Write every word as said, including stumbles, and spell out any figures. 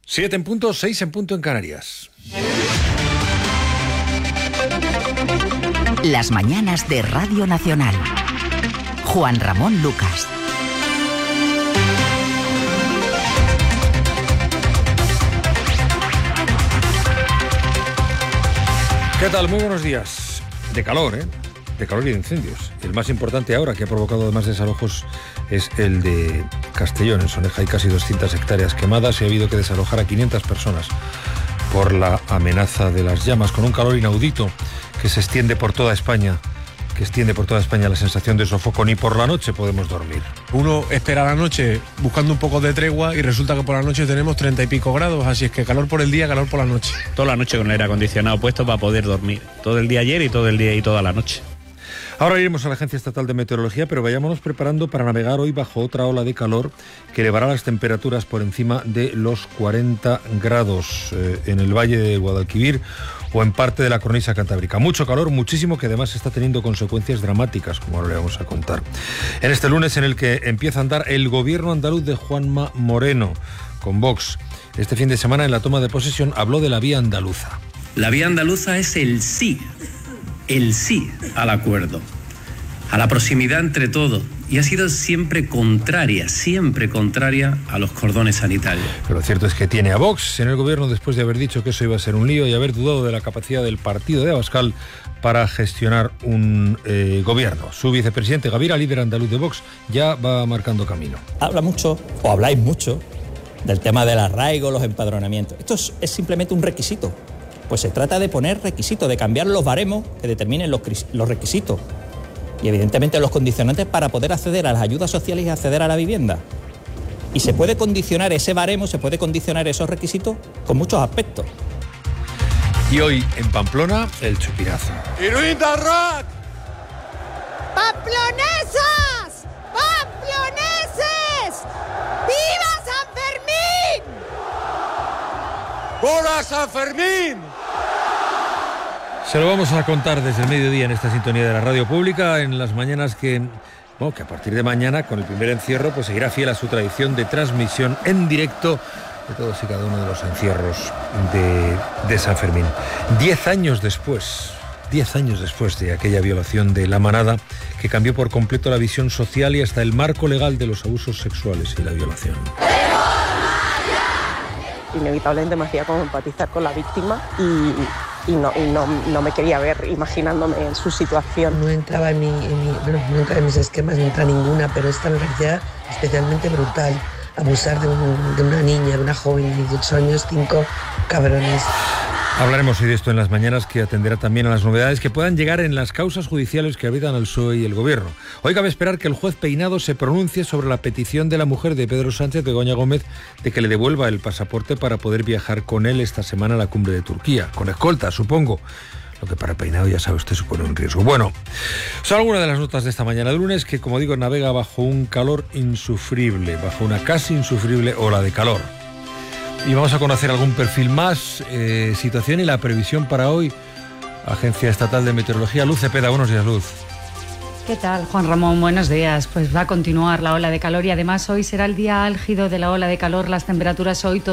Siete en punto, seis en punto en Canarias. Las mañanas de Radio Nacional. Juan Ramón Lucas. ¿Qué tal? Muy buenos días. De calor, ¿eh? De calor y de incendios. El más importante ahora, que ha provocado además desalojos, es el de Castellón. En Soneja hay casi doscientas hectáreas quemadas y ha habido que desalojar a quinientas personas por la amenaza de las llamas, con un calor inaudito que se extiende por toda España. que extiende por toda España la sensación de sofoco. Ni por la noche podemos dormir. Uno espera la noche buscando un poco de tregua y resulta que por la noche tenemos treinta y pico grados, así es que calor por el día, calor por la noche. Toda la noche con el aire acondicionado puesto para poder dormir. Todo el día ayer y todo el día y toda la noche. Ahora iremos a la Agencia Estatal de Meteorología, pero vayámonos preparando para navegar hoy bajo otra ola de calor que elevará las temperaturas por encima de los cuarenta grados eh, en el Valle de Guadalquivir o en parte de la cornisa cantábrica. Mucho calor, muchísimo, que además está teniendo consecuencias dramáticas, como ahora le vamos a contar. En este lunes en el que empieza a andar el gobierno andaluz de Juanma Moreno, con Vox. Este fin de semana, en la toma de posesión, habló de la vía andaluza. La vía andaluza es el sí, el sí al acuerdo, a la proximidad entre todos, y ha sido siempre contraria, siempre contraria a los cordones sanitarios. Pero lo cierto es que tiene a Vox en el gobierno después de haber dicho que eso iba a ser un lío y haber dudado de la capacidad del partido de Abascal para gestionar un eh, gobierno. Su vicepresidente Gavira, líder andaluz de Vox, ya va marcando camino. Habla mucho, o habláis mucho, del tema del arraigo, los empadronamientos. Esto es, es simplemente un requisito. Pues se trata de poner requisitos, de cambiar los baremos que determinen los, los requisitos. Y evidentemente los condicionantes para poder acceder a las ayudas sociales y acceder a la vivienda. Y se puede condicionar ese baremo, se puede condicionar esos requisitos con muchos aspectos. Y hoy en Pamplona, el chupinazo. ¡Iruindarrak! ¡Pamplonesas! ¡Pamploneses! ¡Viva San Fermín! ¡Viva San Fermín! Se lo vamos a contar desde el mediodía en esta sintonía de la radio pública, en las mañanas que, bueno, que a partir de mañana, con el primer encierro, pues seguirá fiel a su tradición de transmisión en directo de todos y cada uno de los encierros de, de San Fermín. Diez años después, diez años después de aquella violación de La Manada, que cambió por completo la visión social y hasta el marco legal de los abusos sexuales y la violación. Inevitablemente me hacía como empatizar con la víctima y, y, no, y no, no me quería ver imaginándome en su situación. No entraba en, mi, en, mi, bueno, no entraba en mis esquemas, no entra ninguna, pero esta me parecía especialmente brutal. Abusar de, un, de una niña, de una joven de dieciocho años, cinco cabrones. Hablaremos hoy de esto en las mañanas, que atenderá también a las novedades que puedan llegar en las causas judiciales que habitan al P S O E y el Gobierno. Hoy cabe esperar que el juez Peinado se pronuncie sobre la petición de la mujer de Pedro Sánchez, Begoña Gómez, de que le devuelva el pasaporte para poder viajar con él esta semana a la cumbre de Turquía, con escolta, supongo. Lo que para Peinado, ya sabe usted, supone un riesgo. Bueno, son algunas de las notas de esta mañana de lunes, que, como digo, navega bajo un calor insufrible, bajo una casi insufrible ola de calor. Y vamos a conocer algún perfil más, eh, situación y la previsión para hoy. Agencia Estatal de Meteorología, Luz Cepeda. Buenos días, Luz. ¿Qué tal, Juan Ramón? Buenos días. Pues va a continuar la ola de calor y además hoy será el día álgido de la ola de calor. Las temperaturas hoy